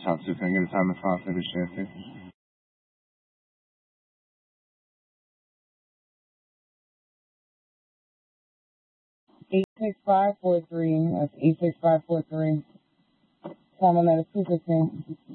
South 2. Can I get a time and file for this share, please? 86543. That's 86543. Time on that is 2:15.